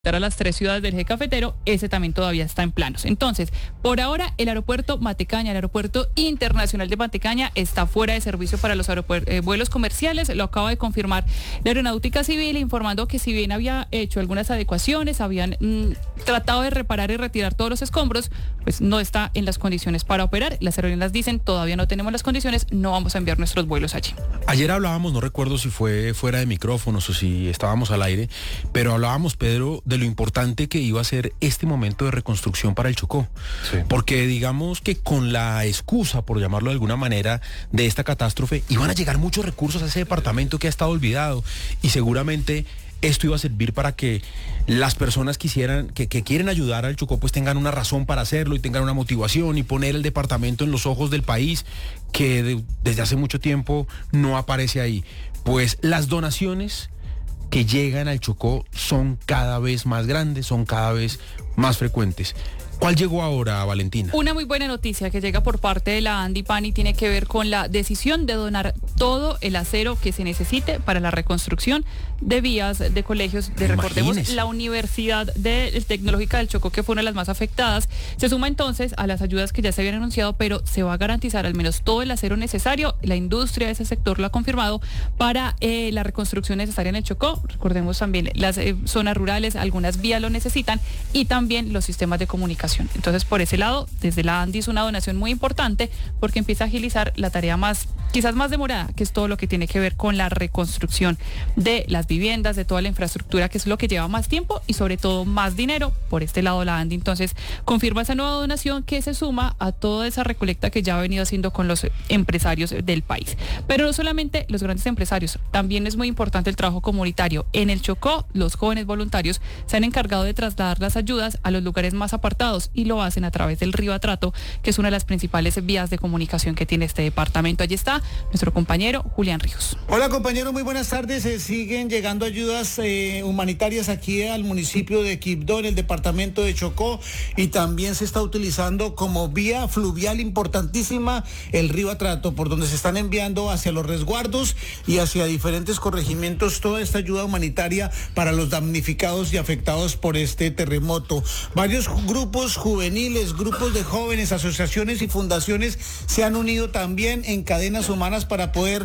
a las 3 ciudades del eje cafetero, ese también todavía está en planos. Entonces, por ahora, el aeropuerto Matecaña, el aeropuerto internacional de Matecaña, está fuera de servicio para los vuelos comerciales. Lo acaba de confirmar la Aeronáutica Civil, informando que si bien había hecho algunas adecuaciones, habían tratado de reparar y retirar todos los escombros, pues no está en las condiciones para operar. Las aerolíneas dicen, todavía no tenemos las condiciones, no vamos a enviar nuestros vuelos allí. Ayer hablábamos, no recuerdo si fue fuera de micrófonos o si estábamos al aire, pero hablábamos, Pedro, de lo importante que iba a ser este momento de reconstrucción para el Chocó. Sí. Porque digamos que con la excusa, por llamarlo de alguna manera, de esta catástrofe, iban a llegar muchos recursos a ese departamento que ha estado olvidado, y seguramente esto iba a servir para que las personas que quieren ayudar al Chocó pues tengan una razón para hacerlo y tengan una motivación y poner el departamento en los ojos del país que desde hace mucho tiempo no aparece ahí. Pues las donaciones que llegan al Chocó son cada vez más grandes, son cada vez más frecuentes. ¿Cuál llegó ahora, Valentina? Una muy buena noticia que llega por parte de la ANDIPANI tiene que ver con la decisión de donar todo el acero que se necesite para la reconstrucción de vías, de colegios, recordemos, la Universidad Tecnológica del Chocó, que fue una de las más afectadas. Se suma entonces a las ayudas que ya se habían anunciado, pero se va a garantizar al menos todo el acero necesario. La industria de ese sector lo ha confirmado para la reconstrucción necesaria en el Chocó. Recordemos también las zonas rurales, algunas vías lo necesitan, y también los sistemas de comunicación. Entonces, por ese lado, desde la ANDI es una donación muy importante porque empieza a agilizar la tarea quizás más demorada, que es todo lo que tiene que ver con la reconstrucción de las viviendas, de toda la infraestructura, que es lo que lleva más tiempo y sobre todo más dinero. Por este lado, la ANDI entonces confirma esa nueva donación que se suma a toda esa recolecta que ya ha venido haciendo con los empresarios del país. Pero no solamente los grandes empresarios, también es muy importante el trabajo comunitario. En el Chocó, los jóvenes voluntarios se han encargado de trasladar las ayudas a los lugares más apartados, y lo hacen a través del río Atrato, que es una de las principales vías de comunicación que tiene este departamento. Allí está nuestro compañero Julián Ríos. Hola, compañero, muy buenas tardes. Siguen llegando ayudas humanitarias aquí al municipio de Quibdó, en el departamento de Chocó, y también se está utilizando como vía fluvial importantísima el río Atrato, por donde se están enviando hacia los resguardos y hacia diferentes corregimientos toda esta ayuda humanitaria para los damnificados y afectados por este terremoto. Varios grupos juveniles, grupos de jóvenes, asociaciones y fundaciones se han unido también en cadenas humanas para poder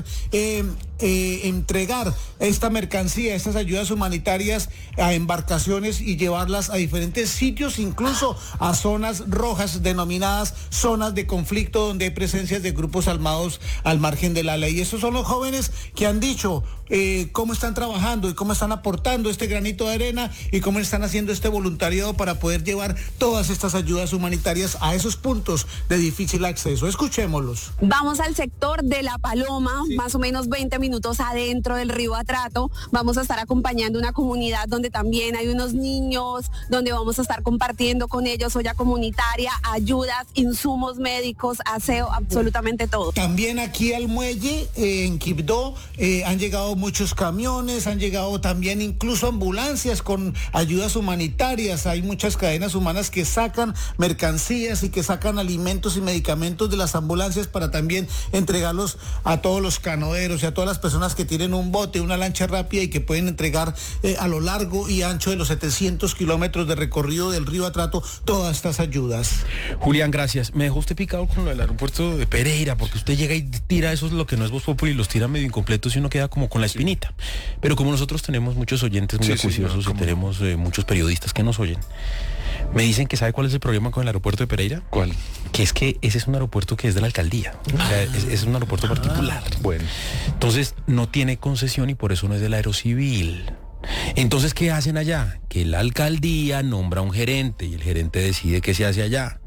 entregar esta mercancía, estas ayudas humanitarias a embarcaciones y llevarlas a diferentes sitios, incluso a zonas rojas denominadas zonas de conflicto, donde hay presencias de grupos armados al margen de la ley. Y estos son los jóvenes que han dicho cómo están trabajando y cómo están aportando este granito de arena y cómo están haciendo este voluntariado para poder llevar todas estas ayudas humanitarias a esos puntos de difícil acceso. Escuchémoslos. Vamos al sector de La Paloma, sí, más o menos 20 minutos adentro del río Atrato. Vamos a estar acompañando una comunidad donde también hay unos niños, donde vamos a estar compartiendo con ellos olla comunitaria, ayudas, insumos médicos, aseo, absolutamente todo. También aquí al muelle, en Quibdó, han llegado muchos camiones, han llegado también incluso ambulancias con ayudas humanitarias. Hay muchas cadenas humanas que sacan mercancías y que sacan alimentos y medicamentos de las ambulancias para también entregarlos a todos los canoeros y a todas las personas que tienen un bote, una lancha rápida y que pueden entregar a lo largo y ancho de los 700 kilómetros de recorrido del río Atrato todas estas ayudas. Julián, gracias. Me dejó usted picado con lo del aeropuerto de Pereira, porque usted llega y tira eso, es lo que no es Voz Populi, y los tira medio incompletos y uno queda como con la espinita. Pero como nosotros tenemos muchos oyentes muy acuciosos y tenemos muchos periodistas que nos oyen, me dicen que ¿sabe cuál es el problema con el aeropuerto de Pereira? ¿Cuál? Que es que ese es un aeropuerto que es de la alcaldía. O sea, es un aeropuerto particular. Bueno. Entonces no tiene concesión y por eso no es del Aerocivil. Entonces, ¿qué hacen allá? Que la alcaldía nombra un gerente y el gerente decide qué se hace allá.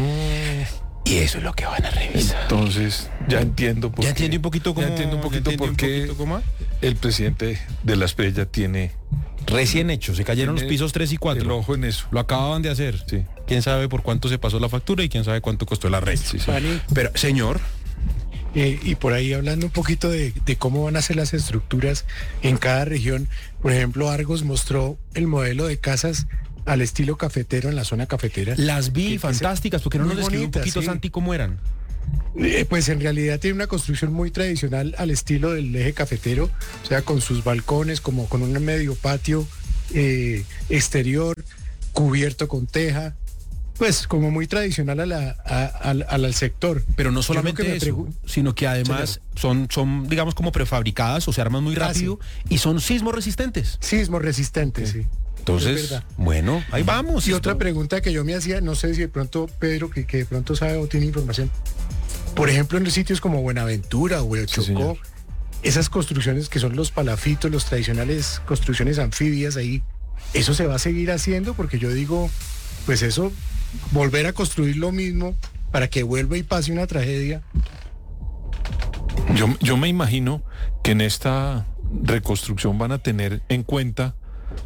Y eso es lo que van a revisar. Entonces, ya entiendo por qué. Ya entiendo un poquito cómo. Ya entiendo un poquito por qué el presidente de la Estrella tiene... Recién hecho, se cayeron los pisos 3 y 4. El ojo en eso. Lo acababan de hacer. Sí. Quién sabe por cuánto se pasó la factura y quién sabe cuánto costó el arreglo. Sí. Pero, señor... Y por ahí hablando un poquito de cómo van a ser las estructuras en cada región. Por ejemplo, Argos mostró el modelo de casas al estilo cafetero en la zona cafetera. Las vi fantásticas, porque no nos describió un poquito, sí, Santi, cómo eran. Pues en realidad tiene una construcción muy tradicional al estilo del eje cafetero, o sea, con sus balcones, como con un medio patio exterior, cubierto con teja, pues como muy tradicional al sector. Pero no solamente eso, sino que además son, digamos, como prefabricadas o se arman muy rápido y son sismo resistentes. Sismo resistentes, sí. Entonces, bueno, ahí vamos. Y otra pregunta que yo me hacía, no sé si de pronto Pedro, que de pronto sabe o tiene información. Por ejemplo, en los sitios como Buenaventura o el Chocó, esas construcciones que son los palafitos, los tradicionales construcciones anfibias ahí, ¿eso se va a seguir haciendo? Porque yo digo, pues eso, volver a construir lo mismo para que vuelva y pase una tragedia. Yo me imagino que en esta reconstrucción van a tener en cuenta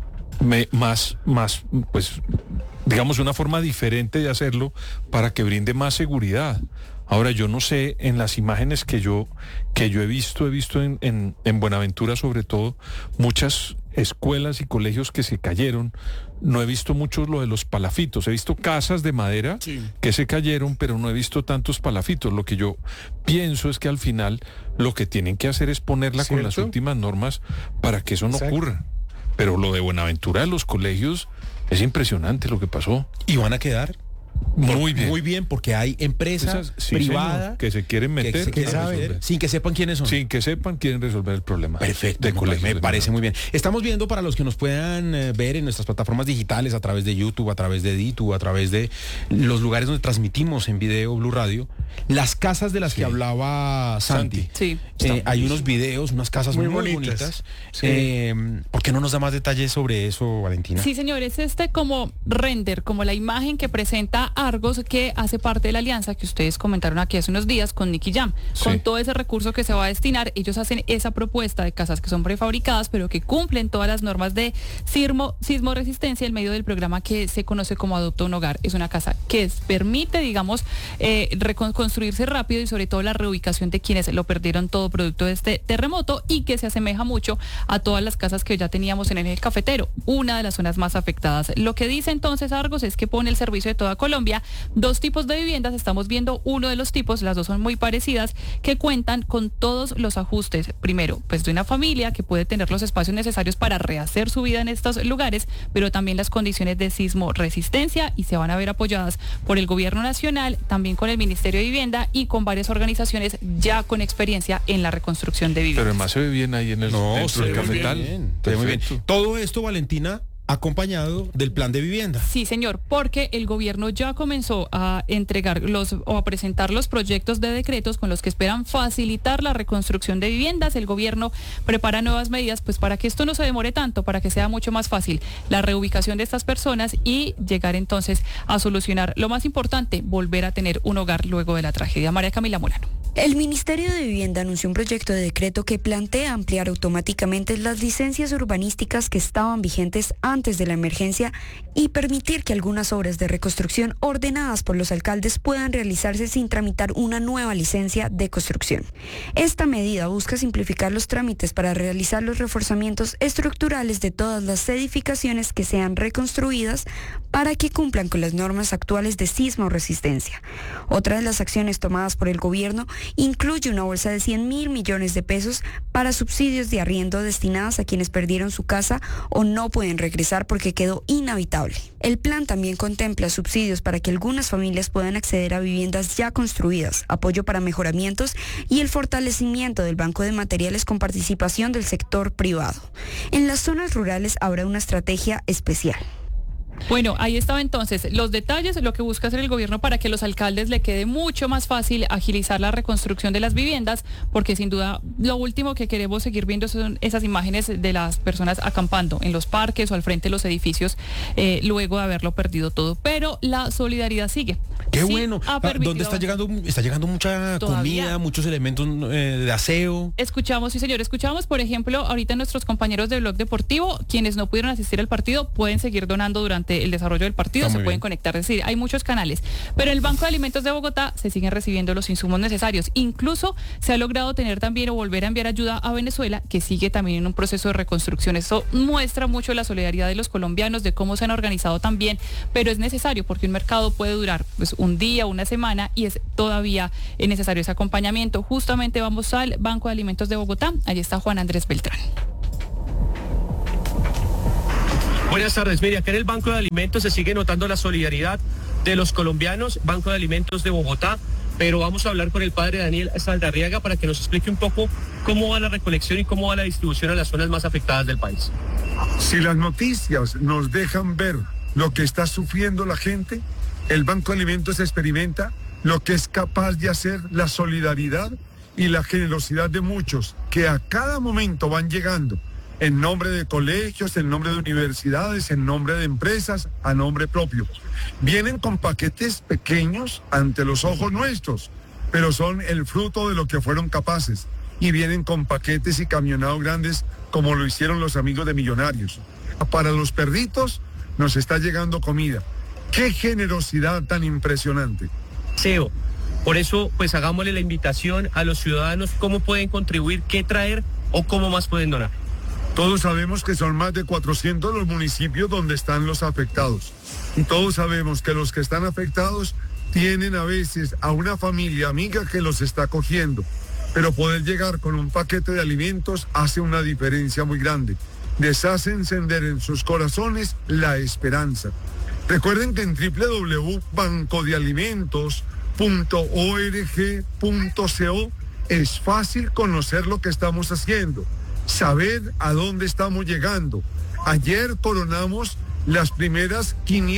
más, pues, digamos, una forma diferente de hacerlo para que brinde más seguridad. Ahora, yo no sé, en las imágenes que yo he visto en Buenaventura sobre todo, muchas escuelas y colegios que se cayeron. No he visto mucho lo de los palafitos. He visto casas de madera que se cayeron, pero no he visto tantos palafitos. Lo que yo pienso es que al final lo que tienen que hacer es ponerla con las últimas normas para que eso no ocurra. Pero lo de Buenaventura de los colegios es impresionante lo que pasó. ¿Y van a quedar? Muy bien, porque hay empresas privadas que se quieren meter sin que sepan quiénes son. Sin que sepan, quieren resolver el problema. Perfecto, me parece muy bien. Estamos viendo, para los que nos puedan ver en nuestras plataformas digitales, a través de YouTube, a través de Ditu, a través de los lugares donde transmitimos en video Blue Radio, las casas de las que hablaba Santi. Sí. Hay unos videos, unas casas muy bonitas. Sí. ¿Por qué no nos da más detalles sobre eso, Valentina? Sí, señor, es como render, como la imagen que presenta Argos, que hace parte de la alianza que ustedes comentaron aquí hace unos días con Nicky Jam. Con todo ese recurso que se va a destinar, ellos hacen esa propuesta de casas que son prefabricadas, pero que cumplen todas las normas de sismo resistencia en medio del programa que se conoce como Adopta un Hogar. Es una casa que permite, digamos, reconstruirse rápido y sobre todo la reubicación de quienes lo perdieron todo producto de este terremoto, y que se asemeja mucho a todas las casas que ya teníamos en el eje cafetero, una de las zonas más afectadas. Lo que dice entonces Argos es que pone el servicio de toda Colombia 2 tipos de viviendas. Estamos viendo uno de los tipos, las dos son muy parecidas, que cuentan con todos los ajustes. Primero, pues de una familia que puede tener los espacios necesarios para rehacer su vida en estos lugares, pero también las condiciones de sismo resistencia, y se van a ver apoyadas por el gobierno nacional, también con el Ministerio de Vivienda y con varias organizaciones ya con experiencia en la reconstrucción de viviendas. Pero además se ve bien ahí en el dentro del cafetal. Se ve muy bien. Todo esto, Valentina, acompañado del plan de vivienda. Sí, señor, porque el gobierno ya comenzó a entregar o a presentar los proyectos de decretos con los que esperan facilitar la reconstrucción de viviendas. El gobierno prepara nuevas medidas pues para que esto no se demore tanto, para que sea mucho más fácil la reubicación de estas personas y llegar entonces a solucionar lo más importante, volver a tener un hogar luego de la tragedia. María Camila Molano. El Ministerio de Vivienda anunció un proyecto de decreto que plantea ampliar automáticamente las licencias urbanísticas que estaban vigentes antes de la emergencia y permitir que algunas obras de reconstrucción ordenadas por los alcaldes puedan realizarse sin tramitar una nueva licencia de construcción. Esta medida busca simplificar los trámites para realizar los reforzamientos estructurales de todas las edificaciones que sean reconstruidas para que cumplan con las normas actuales de sismo resistencia. Otra de las acciones tomadas por el gobierno incluye una bolsa de 100.000 millones de pesos para subsidios de arriendo destinadas a quienes perdieron su casa o no pueden regresar porque quedó inhabitable. El plan también contempla subsidios para que algunas familias puedan acceder a viviendas ya construidas, apoyo para mejoramientos y el fortalecimiento del banco de materiales con participación del sector privado. En las zonas rurales habrá una estrategia especial. Bueno, ahí estaba entonces los detalles, lo que busca hacer el gobierno para que a los alcaldes le quede mucho más fácil agilizar la reconstrucción de las viviendas, porque sin duda lo último que queremos seguir viendo son esas imágenes de las personas acampando en los parques o al frente de los edificios luego de haberlo perdido todo. Pero la solidaridad sigue. Qué sí, bueno. ¿Dónde está llegando? Está llegando mucha comida, muchos elementos de aseo. Escuchamos, sí señor, por ejemplo, ahorita nuestros compañeros de Blog Deportivo, quienes no pudieron asistir al partido, pueden seguir donando durante el desarrollo del partido, se pueden conectar, es decir, hay muchos canales, pero en el Banco de Alimentos de Bogotá se siguen recibiendo los insumos necesarios. Incluso se ha logrado tener también o volver a enviar ayuda a Venezuela, que sigue también en un proceso de reconstrucción. Eso muestra mucho la solidaridad de los colombianos, de cómo se han organizado también, pero es necesario porque un mercado puede durar pues un día, una semana, y es todavía necesario ese acompañamiento. Justamente vamos al Banco de Alimentos de Bogotá, allí está Juan Andrés Beltrán. Buenas tardes. Mire, acá en el Banco de Alimentos se sigue notando la solidaridad de los colombianos, Banco de Alimentos de Bogotá, pero vamos a hablar con el padre Daniel Saldarriaga para que nos explique un poco cómo va la recolección y cómo va la distribución a las zonas más afectadas del país. Si las noticias nos dejan ver lo que está sufriendo la gente, el Banco de Alimentos experimenta lo que es capaz de hacer la solidaridad y la generosidad de muchos que a cada momento van llegando en nombre de colegios, en nombre de universidades, en nombre de empresas, a nombre propio. Vienen con paquetes pequeños ante los ojos nuestros, pero son el fruto de lo que fueron capaces. Y vienen con paquetes y camionados grandes como lo hicieron los amigos de Millonarios. Para los perritos nos está llegando comida. ¡Qué generosidad tan impresionante! SEO. Por eso, pues hagámosle la invitación a los ciudadanos, cómo pueden contribuir, qué traer o cómo más pueden donar. Todos sabemos que son más de 400 los municipios donde están los afectados. Y todos sabemos que los que están afectados tienen a veces a una familia amiga que los está acogiendo. Pero poder llegar con un paquete de alimentos hace una diferencia muy grande. Les hace encender en sus corazones la esperanza. Recuerden que en www.bancodealimentos.org.co es fácil conocer lo que estamos haciendo, saber a dónde estamos llegando. Ayer coronamos las primeras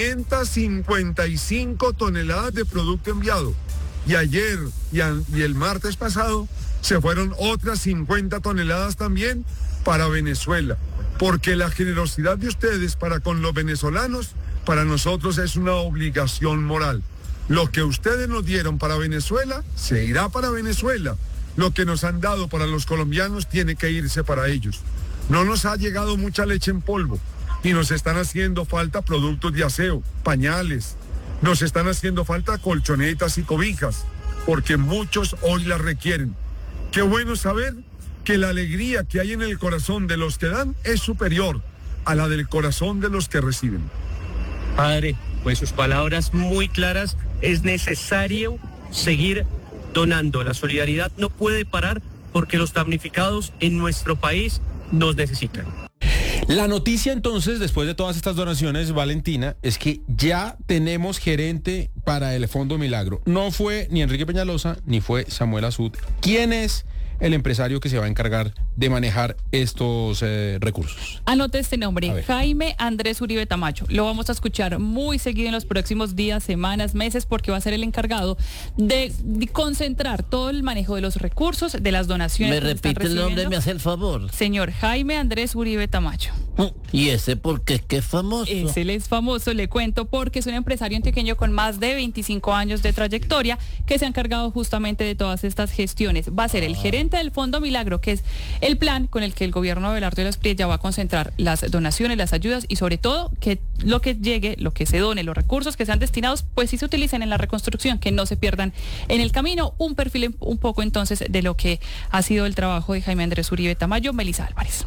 555 toneladas de producto enviado. Y ayer y el martes pasado se fueron otras 50 toneladas también para Venezuela. Porque la generosidad de ustedes para con los venezolanos, para nosotros es una obligación moral. Lo que ustedes nos dieron para Venezuela, se irá para Venezuela. Lo que nos han dado para los colombianos tiene que irse para ellos. No nos ha llegado mucha leche en polvo y nos están haciendo falta productos de aseo, pañales. Nos están haciendo falta colchonetas y cobijas, porque muchos hoy las requieren. Qué bueno saber que la alegría que hay en el corazón de los que dan es superior a la del corazón de los que reciben. Padre, pues sus palabras muy claras, es necesario seguir donando. La solidaridad no puede parar porque los damnificados en nuestro país nos necesitan. La noticia entonces, después de todas estas donaciones, Valentina, es que ya tenemos gerente para el Fondo Milagro. No fue ni Enrique Peñalosa, ni fue Samuel Azud. ¿Quién es el empresario que se va a encargar de manejar estos recursos? Anote este nombre, Jaime Andrés Uribe Tamayo. Lo vamos a escuchar muy seguido en los próximos días, semanas, meses, porque va a ser el encargado de concentrar todo el manejo de los recursos, de las donaciones. ¿Me repite el nombre, me hace el favor? Señor Jaime Andrés Uribe Tamayo. ¿Y ese por qué es que es famoso? Él es famoso, le cuento, porque es un empresario antioqueño con más de 25 años de trayectoria que se ha encargado justamente de todas estas gestiones. Va a ser el gerente del Fondo Milagro, que es el plan con el que el gobierno de Abelardo de las Priella va a concentrar las donaciones, las ayudas y sobre todo que lo que llegue, lo que se done, los recursos que sean destinados, pues sí se utilicen en la reconstrucción, que no se pierdan en el camino. Un perfil un poco entonces de lo que ha sido el trabajo de Jaime Andrés Uribe Tamayo. Melissa Álvarez.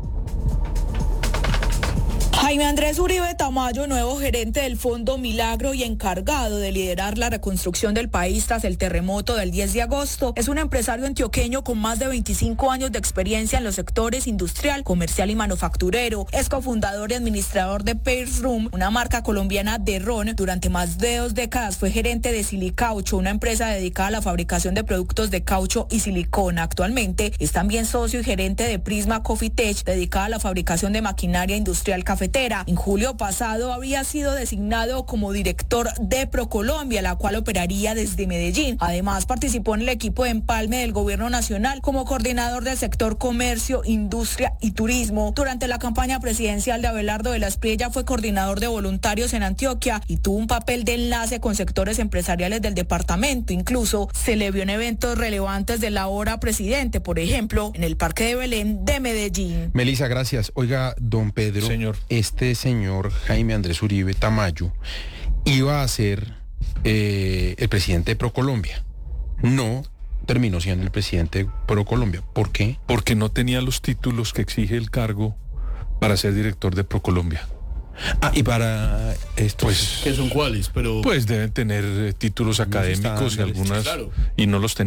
Jaime Andrés Uribe Tamayo, nuevo gerente del Fondo Milagro y encargado de liderar la reconstrucción del país tras el terremoto del 10 de agosto, es un empresario antioqueño con más de 25 años de experiencia en los sectores industrial, comercial y manufacturero. Es cofundador y administrador de Pierce Room, una marca colombiana de ron. Durante más de 2 décadas fue gerente de Silicaucho, una empresa dedicada a la fabricación de productos de caucho y silicona. Actualmente es también socio y gerente de Prisma Coffee Tech, dedicada a la fabricación de maquinaria industrial cafetera. En julio pasado había sido designado como director de ProColombia, la cual operaría desde Medellín. Además, participó en el equipo de empalme del gobierno nacional como coordinador del sector comercio, industria y turismo. Durante la campaña presidencial de Abelardo de las Priella fue coordinador de voluntarios en Antioquia y tuvo un papel de enlace con sectores empresariales del departamento. Incluso se le vio en eventos relevantes de la hora presidente, por ejemplo, en el Parque de Belén de Medellín. Melissa, gracias. Oiga, don Pedro. Señor. Este señor Jaime Andrés Uribe Tamayo iba a ser el presidente de ProColombia. No terminó siendo el presidente de ProColombia. ¿Por qué? Porque no tenía los títulos que exige el cargo para ser director de ProColombia. Y para esto, pues, ¿qué son cuáles? Pero pues deben tener títulos académicos y algunas, claro. Y no los tenía.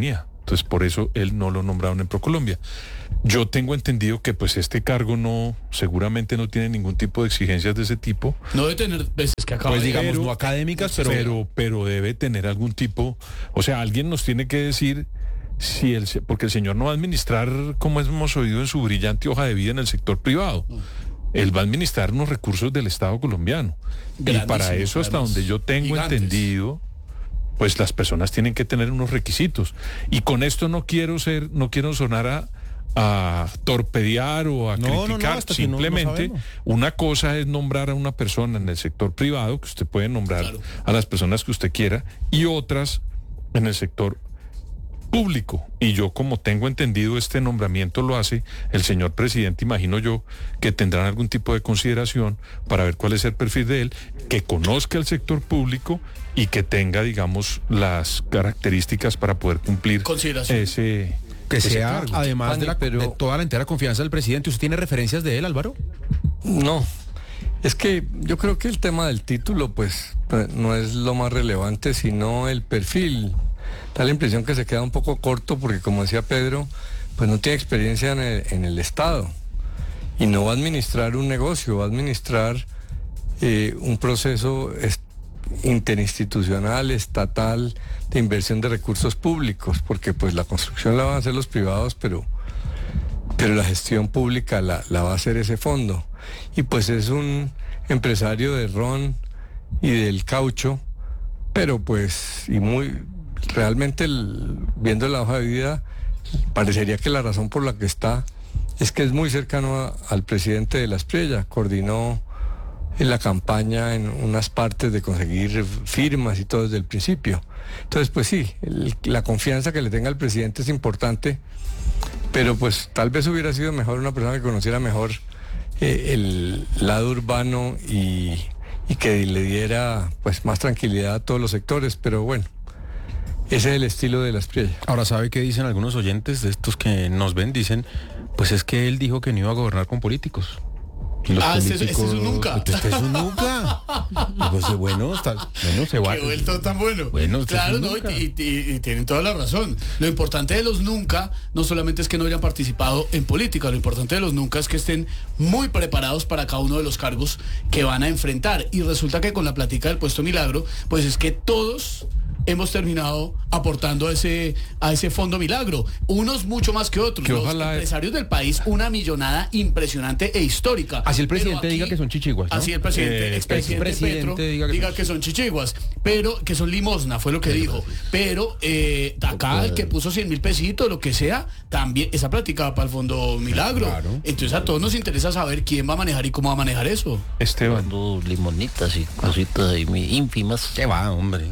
Entonces, por eso él no lo nombraron en ProColombia. Yo tengo entendido que pues este cargo seguramente no tiene ningún tipo de exigencias de ese tipo. No debe tener veces que acaba pues digamos no académicas, pero debe tener algún tipo, o sea, alguien nos tiene que decir porque el señor no va a administrar, como hemos oído en su brillante hoja de vida, en el sector privado. Él va a administrar unos recursos del Estado colombiano. Y para eso, hasta donde yo tengo entendido, pues las personas tienen que tener unos requisitos. Y con esto no quiero sonar a torpedear o a criticar. Simplemente una cosa es nombrar a una persona en el sector privado, que usted puede nombrar a las personas que usted quiera, y otras en el sector público. Y yo, como tengo entendido, este nombramiento lo hace el señor presidente. Imagino yo que tendrán algún tipo de consideración para ver cuál es el perfil de él, que conozca el sector público y que tenga, digamos, las características para poder cumplir ese sea cargo. Además de toda la entera confianza del presidente. ¿Usted tiene referencias de él, Álvaro? No, es que yo creo que el tema del título pues no es lo más relevante, sino el perfil. Da la impresión que se queda un poco corto porque, como decía Pedro, pues no tiene experiencia en el Estado y no va a administrar un negocio, va a administrar un proceso interinstitucional, estatal, de inversión de recursos públicos, porque pues la construcción la van a hacer los privados, pero la gestión pública la va a hacer ese fondo. Y pues es un empresario de ron y del caucho, pero pues, realmente viendo la hoja de vida, parecería que la razón por la que está es que es muy cercano al presidente de la Aspriella, coordinó en la campaña en unas partes de conseguir firmas y todo desde el principio. Entonces, pues sí, la confianza que le tenga el presidente es importante, pero pues tal vez hubiera sido mejor una persona que conociera mejor el lado urbano y que le diera pues más tranquilidad a todos los sectores, pero bueno, ese es el estilo de la Aspriella. Ahora, ¿sabe qué dicen algunos oyentes de estos que nos ven? Dicen, pues es que él dijo que no iba a gobernar con políticos. Ese es un nunca. Este es un nunca. Pues bueno, se va. Qué vuelto tan bueno. Claro, no, y tienen toda la razón. Lo importante de los nunca no solamente es que no hayan participado en política, lo importante de los nunca es que estén muy preparados para cada uno de los cargos que van a enfrentar. Y resulta que con la plática del puesto Milagro, pues es que todos hemos terminado aportando a ese fondo Milagro, unos mucho más que otros. Los empresarios del país, una millonada impresionante e histórica. Así el presidente diga que son chichiguas, ¿no? Así el presidente, expresidente Petro diga que son chichiguas, pero que son limosna, fue lo que dijo. Pero acá el que puso 100.000 pesitos, lo que sea, también esa plática va para el fondo Milagro. Claro. Entonces a todos nos interesa saber quién va a manejar y cómo va a manejar eso. Esteban. Limonitas y cositas ahí ínfimas. ¿Qué va, hombre?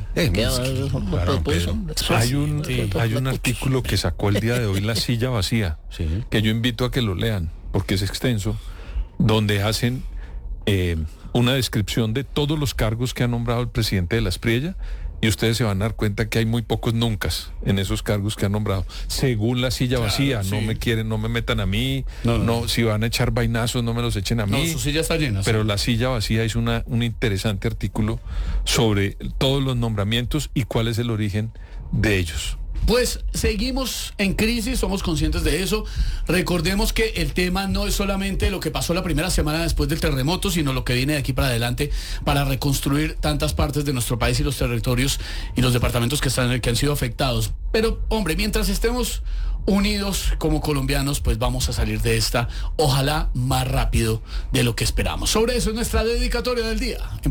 Hay un artículo que sacó el día de hoy La Silla Vacía, que yo invito a que lo lean, porque es extenso, donde hacen una descripción de todos los cargos que ha nombrado el presidente de la Aspriella, y ustedes se van a dar cuenta que hay muy pocos nuncas en esos cargos que ha nombrado, según La Silla Vacía. No me quieren, no me metan a mí, no, si van a echar vainazos no me los echen a mí. Su silla está llena. Pero La Silla Vacía hizo un interesante artículo sobre todos los nombramientos y cuál es el origen de ellos. Pues seguimos en crisis, somos conscientes de eso. Recordemos que el tema no es solamente lo que pasó la primera semana después del terremoto, sino lo que viene de aquí para adelante para reconstruir tantas partes de nuestro país y los territorios y los departamentos que han sido afectados. Pero, hombre, mientras estemos unidos como colombianos, pues vamos a salir de esta, ojalá más rápido de lo que esperamos. Sobre eso es nuestra dedicatoria del día.